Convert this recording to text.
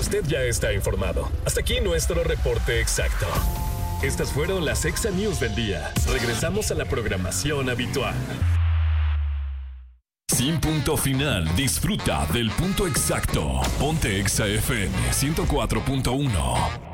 usted ya está informado. Hasta aquí nuestro reporte exacto. Estas fueron las Exa News del día. Regresamos a la programación habitual. Sin punto final, disfruta del punto exacto. Ponte Exa FM 104.1.